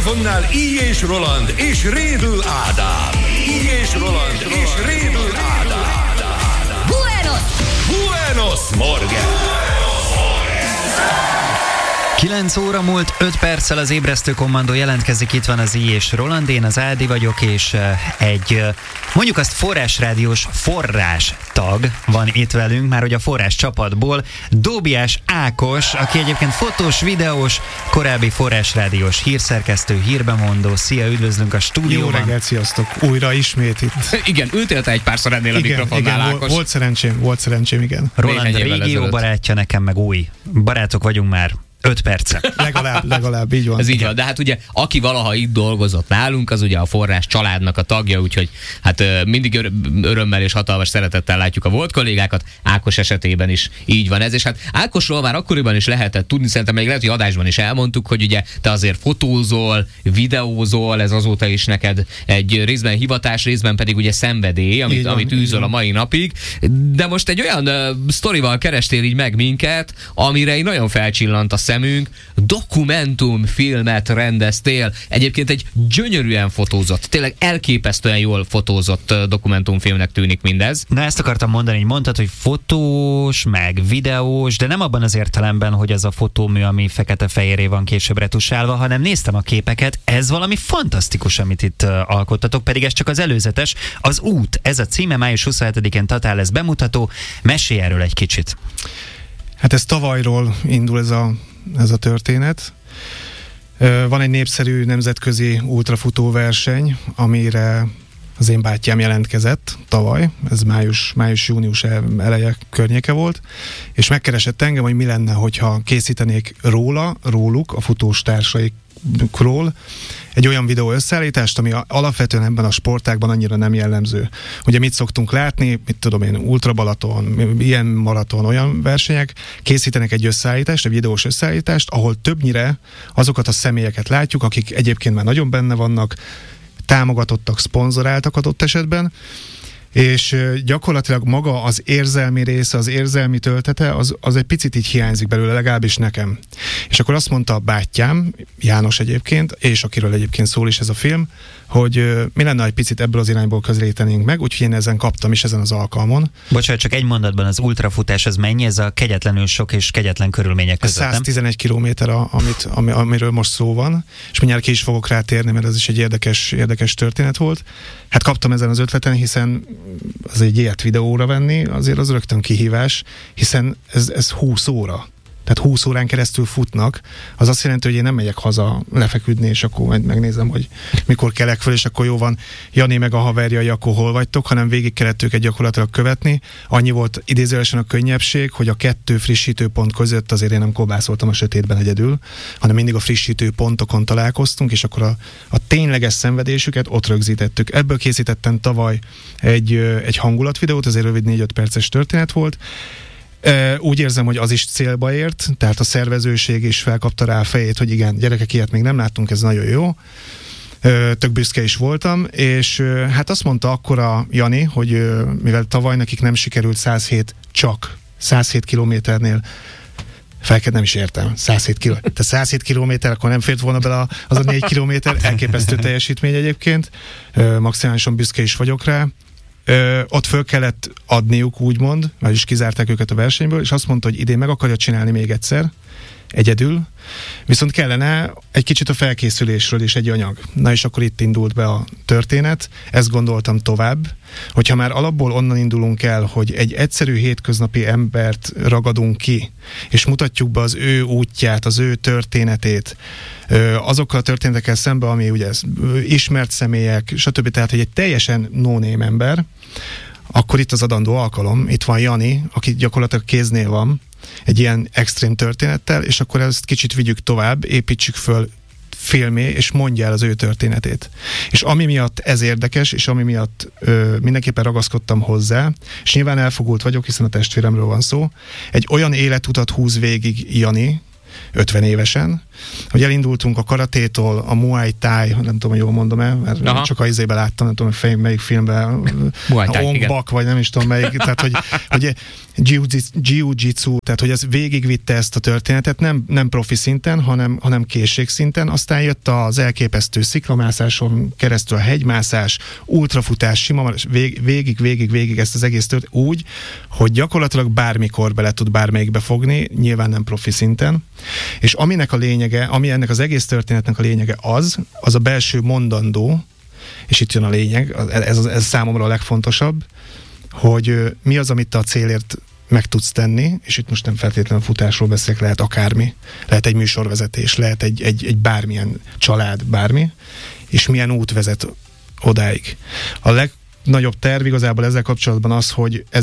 mikrofonnál I. és Roland és Rédl Ádám. I. és Roland és Rédl Ádám. Buenos Morgen! 9 óra múlt 5 perccel az ébresztő kommandó jelentkezik, itt van az I. és Roland, én az Ádi vagyok, és egy, mondjuk azt forrásrádiós forrás tag van itt velünk, már hogy a forrás csapatból, Dobiás Ákos, aki egyébként fotós, videós, korábbi forrásrádiós hírszerkesztő, hírbemondó. Szia, üdvözlünk a stúdióban. Jó reggelt, sziasztok! Újra ismét itt. Igen, ültél te egy párszor ennél a mikrofonnál, Ákos. Volt szerencsém, igen. Roland régió barátja, nekem meg új. Barátok vagyunk már 5 perce. Legalább, így van. Ez így van, de hát ugye, aki valaha itt dolgozott nálunk, az ugye a forrás családnak a tagja, úgyhogy hát mindig örömmel és hatalmas szeretettel látjuk a volt kollégákat, Ákos esetében is így van ez, és hát Ákosról már akkoriban is lehetett tudni, szerintem még lehet, hogy adásban is elmondtuk, hogy ugye te azért fotózol, videózol, ez azóta is neked egy részben hivatás, részben pedig ugye szenvedély, amit űzöl a mai napig, de most egy olyan sztorival kerestél így meg minket, amire így nagyon felcsillant a szemünk, dokumentumfilmet rendeztél. Egyébként egy gyönyörűen fotózott, tényleg elképesztően jól fotózott dokumentumfilmnek tűnik mindez. Na, ezt akartam mondani, hogy mondtad, hogy fotós, meg videós, de nem abban az értelemben, hogy az a fotómű, ami fekete-fehérré van később retusálva, hanem néztem a képeket, ez valami fantasztikus, amit itt alkottatok, pedig ez csak az előzetes. Az út, ez a címe, május 27-én Tatán lesz bemutató. Mesélj erről egy kicsit. Hát ez tavalyról indul ez a történet. Van egy népszerű nemzetközi ultrafutó verseny, amire az én bátyám jelentkezett tavaly, ez május-június eleje környéke volt, és megkeresett engem, hogy mi lenne, hogyha készítenék róluk, a futós társaikról egy olyan videó összeállítást, ami alapvetően ebben a sportágban annyira nem jellemző. Ugye mit szoktunk látni, mit tudom én, ultrabalaton, ilyen maraton, olyan versenyek, készítenek egy összeállítást, egy videós összeállítást, ahol többnyire azokat a személyeket látjuk, akik egyébként már nagyon benne vannak, támogatottak, szponzoráltak adott esetben, és gyakorlatilag maga az érzelmi része, az érzelmi töltete, az egy picit így hiányzik belőle, legalábbis nekem. És akkor azt mondta a bátyám, János egyébként, és akiről egyébként szól is ez a film, hogy mi lenne, egy picit ebből az irányból közelítenénk meg, úgyhogy én ezen kaptam is ezen az alkalmon. Bocsánat, csak egy mondatban, az ultrafutás az mennyi? Ez a kegyetlenül sok és kegyetlen körülmények között, 111 kilométer, amiről most szó van, és mindjárt ki is fogok rátérni, mert ez is egy érdekes történet volt. Hát kaptam ezen az ötleten, hiszen az egy ilyet videóra venni, azért az rögtön kihívás, hiszen ez 20 óra. Tehát 20 órán keresztül futnak, az azt jelenti, hogy én nem megyek haza lefeküdni, és akkor majd megnézem, hogy mikor kelek fel, és akkor jó van, Jani meg a haverjai, akkor hol vagytok, hanem végig kellett őket gyakorlatilag követni. Annyi volt idézőjelesen a könnyebbség, hogy a 2 frissítőpont között azért én nem kobászoltam a sötétben egyedül, hanem mindig a frissítő pontokon találkoztunk, és akkor a tényleges szenvedésüket ott rögzítettük. Ebből készítettem tavaly egy hangulatvideót, ez egy rövid 4-5 perces történet volt. Úgy érzem, hogy az is célba ért, tehát a szervezőség is felkapta rá a fejét, hogy igen, gyerekek, ilyet még nem láttunk, ez nagyon jó. Tök büszke is voltam, és hát azt mondta akkor a Jani, hogy mivel tavaly nekik nem sikerült 107 kilométernél, nem is értem, 107 km. Tehát 107 kilométer, akkor nem fért volna bele az a 4 kilométer, elképesztő teljesítmény egyébként, maximálisan büszke is vagyok rá. Ott föl kellett adniuk, úgymond, mert is kizárták őket a versenyből, és azt mondta, hogy idén meg akarja csinálni még egyszer, egyedül, viszont kellene egy kicsit a felkészülésről is egy anyag. Na és akkor itt indult be a történet, ezt gondoltam tovább, hogyha már alapból onnan indulunk el, hogy egy egyszerű hétköznapi embert ragadunk ki, és mutatjuk be az ő útját, az ő történetét, azokkal a történetekkel szemben, ami ugye ismert személyek, stb. Tehát, hogy egy teljesen no-name ember, akkor itt az adandó alkalom, itt van Jani, aki gyakorlatilag kéznél van, egy ilyen extrém történettel, és akkor ezt kicsit vigyük tovább, építsük föl filmé, és mondja el az ő történetét. És ami miatt ez érdekes, és ami miatt mindenképpen ragaszkodtam hozzá, és nyilván elfogult vagyok, hiszen a testvéremről van szó, egy olyan életutat húz végig Jani, 50 évesen, hogy elindultunk a karatétól, a Muay Thai, nem tudom, hogy jól mondom el, mert csak az izébe láttam, nem tudom, hogy melyik filmben, Ong Bak, vagy nem is tudom melyik, tehát hogy Jiu-Jitsu, tehát hogy ez végigvitte ezt a történetet, nem profi szinten, hanem készségszinten, aztán jött az elképesztő sziklamászáson keresztül a hegymászás, ultrafutás, sima, végig ezt az egész úgy, hogy gyakorlatilag bármikor bele tud bármelyikbe fogni, nyilván nem profi szinten, és aminek a lényege, ami ennek az egész történetnek a lényege az a belső mondandó, és itt jön a lényeg, ez számomra a legfontosabb, hogy mi az, amit te a célért meg tudsz tenni, és itt most nem feltétlenül a futásról beszélek, lehet akármi, lehet egy műsorvezetés, lehet egy bármilyen család, bármi, és milyen út vezet odáig. A legnagyobb terv igazából ezzel kapcsolatban az, hogy ez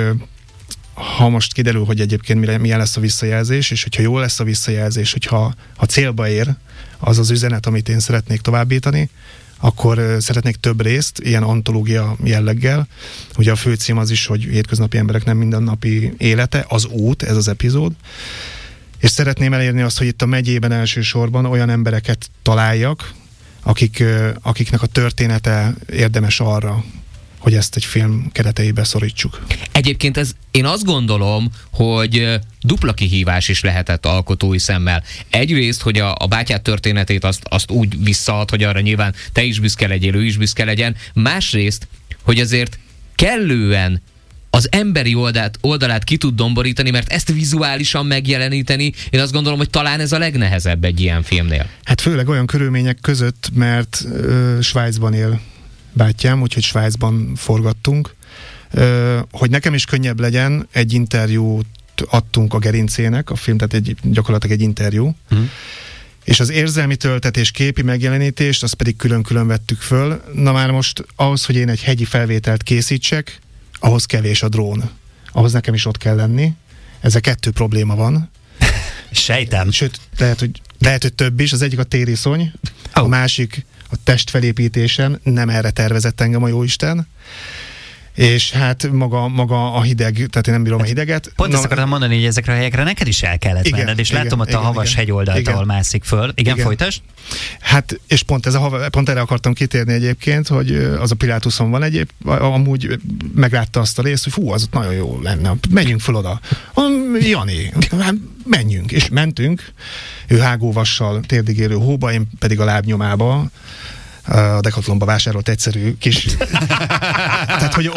ha most kiderül, hogy egyébként milyen lesz a visszajelzés, és hogyha jó lesz a visszajelzés, hogyha célba ér az az üzenet, amit én szeretnék továbbítani, akkor szeretnék több részt, ilyen antológia jelleggel. Ugye a főcím az is, hogy hétköznapi emberek nem mindennapi élete, az út, ez az epizód. És szeretném elérni azt, hogy itt a megyében elsősorban olyan embereket találjak, akiknek a története érdemes arra, hogy ezt egy film kereteibe szorítsuk. Egyébként én azt gondolom, hogy dupla kihívás is lehetett alkotói szemmel. Egyrészt, hogy a bátyád történetét azt úgy visszaad, hogy arra nyilván te is büszke legyél, ő is büszke legyen. Másrészt, hogy azért kellően az emberi oldalát ki tud domborítani, mert ezt vizuálisan megjeleníteni, én azt gondolom, hogy talán ez a legnehezebb egy ilyen filmnél. Hát főleg olyan körülmények között, mert Svájcban él bátyám, úgyhogy Svájcban forgattunk. Hogy nekem is könnyebb legyen, egy interjút adtunk a gerincének, a film, tehát gyakorlatilag egy interjú, és az érzelmi töltetés, képi megjelenítést, azt pedig külön-külön vettük föl. Na már most ahhoz, hogy én egy hegyi felvételt készítsek, ahhoz kevés a drón. Ahhoz nekem is ott kell lenni. Ezzel 2 probléma van. Sejtem. Sőt, lehet, hogy több is. Az egyik a tériszony, a másik a testfelépítésen, nem erre tervezett engem a jóisten. És hát maga a hideg, tehát én nem bírom a hideget. Pont ezt akartam mondani, hogy ezekre a helyekre neked is el kellett menned, és látom ott a havas hegyoldalt, ahol mászik föl. Igen, folytasd? Hát, és pont erre akartam kitérni egyébként, hogy az a Pilátuson van amúgy meglátta azt a részt, hogy fú, az ott nagyon jó lenne, menjünk föl oda. Jani, hát menjünk. És mentünk, ő hágóvassal térdigérő hóba, én pedig a lábnyomába, a Decathlonba vásárolt egyszerű kis... Tehát, hogy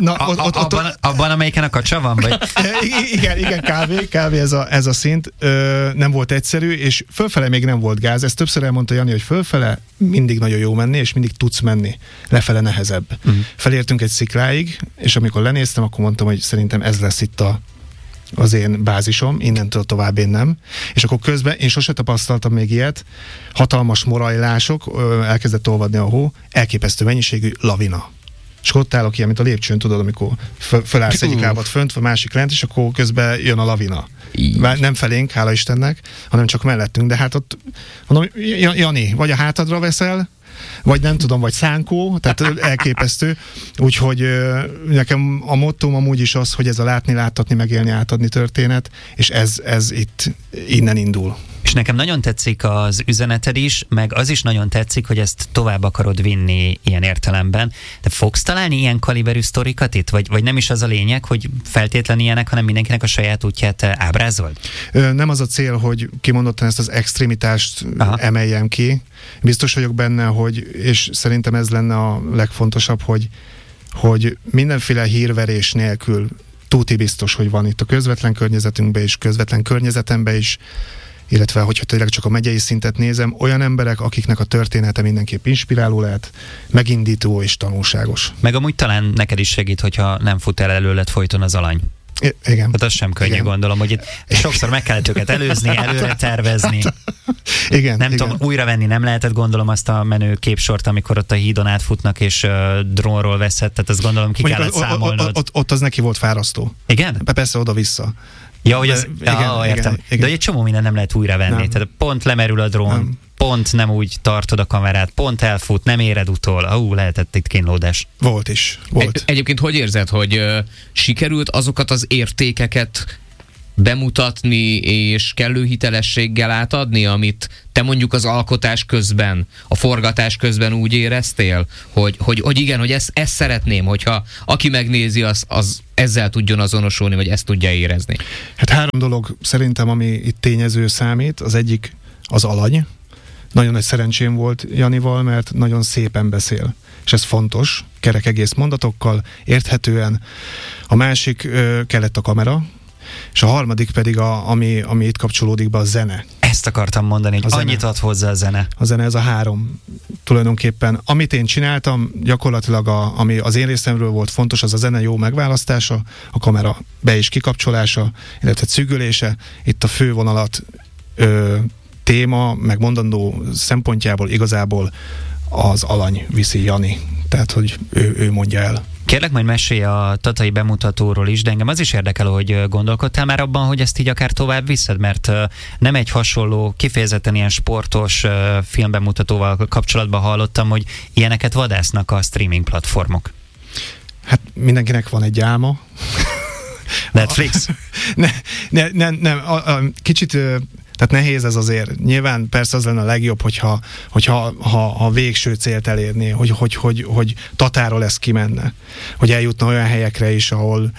abban, amelyiken a kacsa van? Vagy? igen, kávé ez a szint. Nem volt egyszerű, és fölfele még nem volt gáz. Ezt többször elmondta Jani, hogy fölfele mindig nagyon jó menni, és mindig tudsz menni. Lefele nehezebb. Felértünk egy szikláig, és amikor lenéztem, akkor mondtam, hogy szerintem ez lesz itt az én bázisom, innentől tovább én nem. És akkor közben én sose tapasztaltam még ilyet, hatalmas morajlások, elkezdett olvadni a hó, elképesztő mennyiségű lavina. És ott állok ilyen, mint a lépcsőn, tudod, amikor fölállsz egyik lábad fönt, a másik lent, és akkor közben jön a lavina. Nem felénk, hála Istennek, hanem csak mellettünk, de hát ott mondom, Jani, vagy a hátadra veszel, vagy nem tudom, vagy szánkó, tehát elképesztő. Úgyhogy nekem a mottóm amúgy is az, hogy ez a látni, láttatni, megélni, átadni történet, és ez itt innen indul. És nekem nagyon tetszik az üzeneted is, meg az is nagyon tetszik, hogy ezt tovább akarod vinni ilyen értelemben. De fogsz találni ilyen kaliberű sztorikat itt? Vagy nem is az a lényeg, hogy feltétlenül ilyenek, hanem mindenkinek a saját útját ábrázold? Nem az a cél, hogy kimondottan ezt az extremitást emeljem ki. Biztos vagyok benne, és szerintem ez lenne a legfontosabb, hogy mindenféle hírverés nélkül tuti biztos, hogy van itt a közvetlen környezetünkben is, közvetlen környezetemben is, illetve hogyha tényleg csak a megyei szintet nézem, olyan emberek, akiknek a története mindenképp inspiráló lehet, megindító és tanulságos. Meg amúgy talán neked is segít, hogyha nem fut el előled folyton az alany. Igen. Hát az sem könnyű, gondolom, hogy itt sokszor meg kellett őket előzni, előre tervezni. Igen. Nem tudom, újra venni nem lehetett, gondolom, azt a menő képsort, amikor ott a hídon átfutnak, és drónról veszett, tehát azt gondolom ki kellett számolnod. Ott az neki volt fárasztó. Igen? Persze oda-vissza. Ja, hogy az, értem. De egy csomó minden nem lehet újra venni. Tehát pont lemerül a drón, pont nem úgy tartod a kamerát, pont elfut, nem éred utol. Lehetett itt kínlódás. Volt is. Volt. Egyébként hogy érzed, hogy sikerült azokat az értékeket bemutatni és kellő hitelességgel átadni, amit te mondjuk az alkotás közben, a forgatás közben úgy éreztél, hogy igen, hogy ezt szeretném, hogyha aki megnézi, az ezzel tudjon azonosulni, vagy ezt tudja érezni. Hát 3 dolog szerintem, ami itt tényező számít. Az egyik az alany. Nagyon nagy szerencsém volt Janival, mert nagyon szépen beszél. És ez fontos, kerek egész mondatokkal, érthetően. A másik kellett a kamera, és a harmadik pedig, ami itt kapcsolódik be, a zene. Ezt akartam mondani, hogy annyit ad hozzá a zene. A zene, ez a 3 tulajdonképpen. Amit én csináltam, gyakorlatilag ami az én részemről volt fontos, az a zene jó megválasztása, a kamera be- és kikapcsolása, illetve szűgölése. Itt a fővonalat téma, meg mondandó szempontjából igazából az alany viszi Jani. Tehát, hogy ő mondja el. Kérlek, majd mesélj a tatai bemutatóról is, de engem az is érdekel, hogy gondolkodtál már abban, hogy ezt így akár tovább viszed, mert nem egy hasonló, kifejezetten ilyen sportos filmbemutatóval kapcsolatban hallottam, hogy ilyeneket vadásznak a streaming platformok. Hát mindenkinek van egy álma. Netflix? Nem, kicsit... Tehát nehéz ez azért. Nyilván persze az lenne a legjobb, hogyha végső célt elérné, hogy Tatáról ez kimenne. Hogy eljutna olyan helyekre is, ahol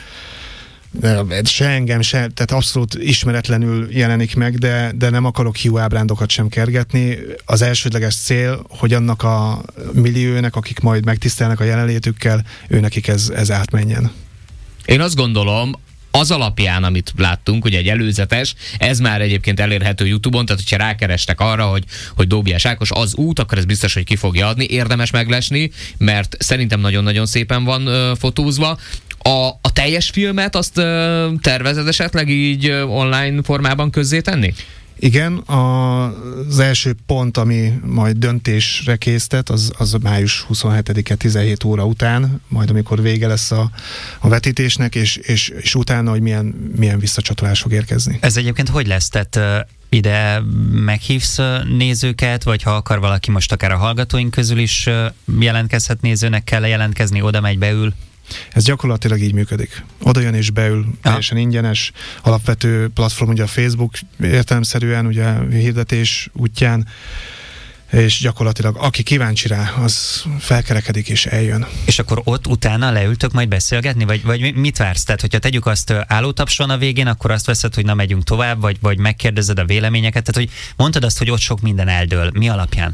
se engem, tehát abszolút ismeretlenül jelenik meg, de nem akarok hiúábrándokat sem kergetni. Az elsődleges cél, hogy annak a milliónek, akik majd megtisztelnek a jelenlétükkel, őnekik ez átmenjen. Én azt gondolom, az alapján, amit láttunk, ugye egy előzetes, ez már egyébként elérhető YouTube-on, tehát hogyha rákerestek arra, hogy Dóblyás Ákos az út, akkor ez biztos, hogy ki fogja adni. Érdemes meglesni, mert szerintem nagyon-nagyon szépen van fotózva. A teljes filmet azt tervezed esetleg így online formában közzétenni? Igen, az első pont, ami majd döntésre késztet, az május 27-e 17 óra után, majd amikor vége lesz a vetítésnek, és utána, hogy milyen visszacsatolás fog érkezni. Ez egyébként hogy lesz? Tehát ide meghívsz nézőket, vagy ha akar valaki, most akár a hallgatóink közül is jelentkezhet nézőnek, kell jelentkezni, oda megy, beül? Ez gyakorlatilag így működik. Oda jön és beül, teljesen ingyenes, alapvető platform, ugye a Facebook értelemszerűen, ugye hirdetés útján, és gyakorlatilag aki kíváncsi rá, az felkerekedik és eljön. És akkor ott utána leültök majd beszélgetni, vagy mit vársz? Tehát, hogyha tegyük azt állótaps van a végén, akkor azt veszed, hogy na megyünk tovább, vagy megkérdezed a véleményeket, tehát hogy mondtad azt, hogy ott sok minden eldől. Mi alapján?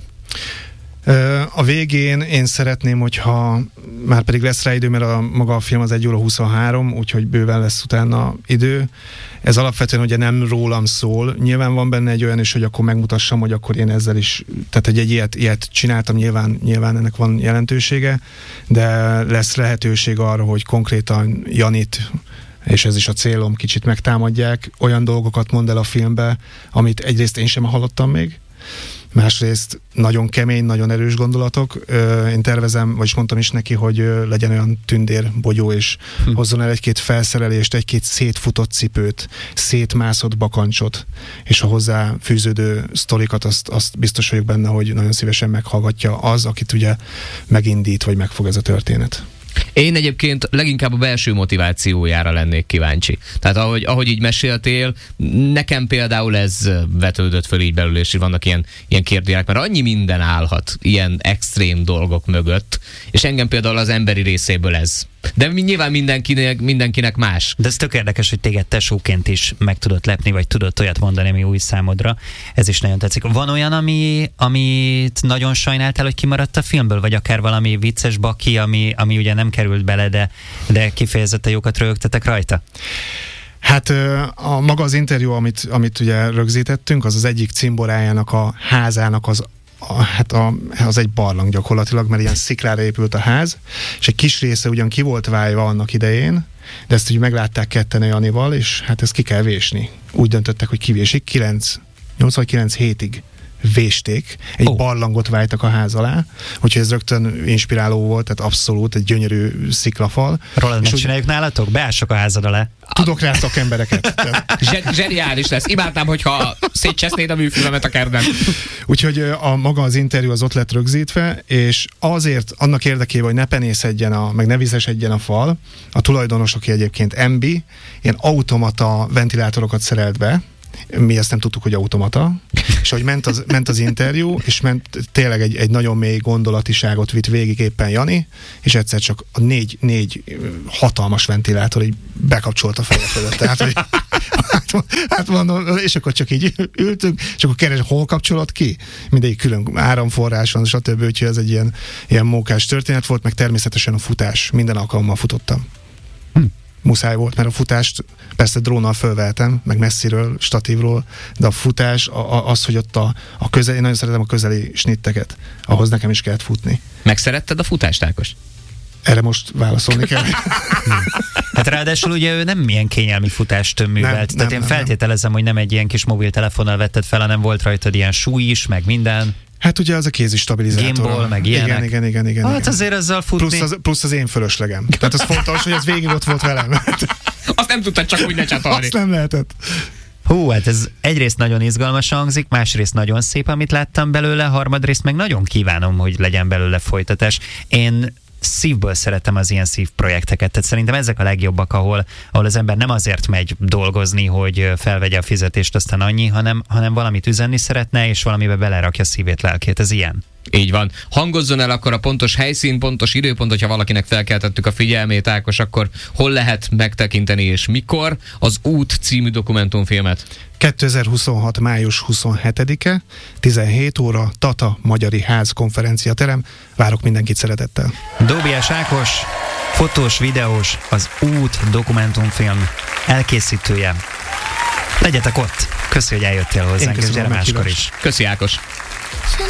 A végén én szeretném, hogyha már pedig lesz rá idő, mert maga a film az 1 óra 23, úgyhogy bőven lesz utána idő. Ez alapvetően ugye nem rólam szól. Nyilván van benne egy olyan is, hogy akkor megmutassam, hogy akkor én ezzel is, tehát hogy egy ilyet csináltam, nyilván ennek van jelentősége, de lesz lehetőség arra, hogy konkrétan Janit, és ez is a célom, kicsit megtámadják, olyan dolgokat mond el a filmbe, amit egyrészt én sem hallottam még, másrészt nagyon kemény, nagyon erős gondolatok. Én tervezem, vagyis mondtam is neki, hogy legyen olyan tündér bogyó, és hozzon el egy-két felszerelést, egy-két szétfutott cipőt, szétmászott bakancsot, és a hozzá fűződő sztorikat, azt biztos vagyok benne, hogy nagyon szívesen meghallgatja az, akit ugye megindít, vagy megfog ez a történet. Én egyébként leginkább a belső motivációjára lennék kíváncsi. Tehát ahogy így meséltél, nekem például ez vetődött föl így belül, és vannak ilyen kérdőjelek, mert annyi minden állhat ilyen extrém dolgok mögött, és engem például az emberi részéből ez. De nyilván mindenkinek más. De ez tök érdekes, hogy téged tesóként is meg tudott lepni, vagy tudott olyat mondani, ami új számodra. Ez is nagyon tetszik. Van olyan, amit nagyon sajnáltál, hogy kimaradt a filmből, vagy akár valami vicces baki, ami ugye nem került bele, de kifejezetten jókat röhögtetek rajta? Hát maga az interjú, amit ugye rögzítettünk, az egyik cimborájának a házának az egy barlang gyakorlatilag, mert ilyen sziklára épült a ház, és egy kis része ugyan ki volt vájva annak idején, de ezt ugye meglátták ketten Janival, és hát ezt ki kell vésni. Úgy döntöttek, hogy kivésik, 8 vagy 9 hétig vésték, egy barlangot vájtak a ház alá, úgyhogy ez rögtön inspiráló volt, tehát abszolút egy gyönyörű sziklafal. Roland, megcsináljuk nálatok? Beássuk a házad alá. Tudok rá szakembereket. Zseniális lesz. Imádnám, hogyha szétcsesznéd a műfülemet a kertben. Úgyhogy maga az interjú az ott lett rögzítve, és azért annak érdekében, hogy ne penészedjen, meg ne vizesedjen a fal, a tulajdonos, aki egyébként MB, ilyen automata ventilátorokat szerelt be, mi ezt nem tudtuk, hogy automata, és hogy ment az interjú, és tényleg egy nagyon mély gondolatiságot vitt végig éppen Jani, és egyszer csak a négy hatalmas ventilátor így bekapcsolt a feje fölött. Tehát, hogy, hát mondom, és akkor csak így ültünk, és akkor keres, hol kapcsolod ki? Mindegyik külön áramforrás van, stb. Úgyhogy ez egy ilyen mókás történet volt, meg természetesen a futás. Minden alkalommal futottam. Muszáj volt, mert a futást persze drónnal fölvehetem, meg messziről, statívról, de a futás, az, hogy ott a közeli, én nagyon szeretem a közeli snitteket, ahhoz nekem is kellett futni. Megszeretted a futást, Ákos? Erre most válaszolni kell. Hát ráadásul ugye ő nem milyen kényelmi futást művelt. Tehát én feltételezem, hogy nem egy ilyen kis mobiltelefonnal vetted fel, hanem volt rajtad ilyen súly is, meg minden. Hát ugye az a kézi stabilizátor. Gimbal, meg ilyenek. Igen. Hát azért ezzel futni. Plusz az én fölöslegem. Tehát az fontos, hogy ez végig ott volt velem. Azt nem tudtad csak úgy lecsatolni. Azt nem lehetett. Hú, hát ez egyrészt nagyon izgalmas hangzik, másrészt nagyon szép, amit láttam belőle, harmadrészt meg nagyon kívánom, hogy legyen belőle folytatás. Én szívből szeretem az ilyen szívprojekteket, tehát szerintem ezek a legjobbak, ahol az ember nem azért megy dolgozni, hogy felvegye a fizetést, aztán annyi, hanem valamit üzenni szeretne, és valamibe belerakja szívét, lelkét. Ez ilyen. Így van. Hangozzon el akkor a pontos helyszín, pontos időpont, hogyha valakinek felkeltettük a figyelmét, Ákos, akkor hol lehet megtekinteni és mikor az Út című dokumentumfilmet? 2026. május 27-e, 17 óra, Tata Magyari Ház konferenciaterem. Várok mindenkit szeretettel. Dobiás Ákos, fotós, videós, az Út dokumentumfilm elkészítője. Legyetek ott. Köszi, hogy eljöttél hozzánk, és gyere máskor is. Köszi, Ákos.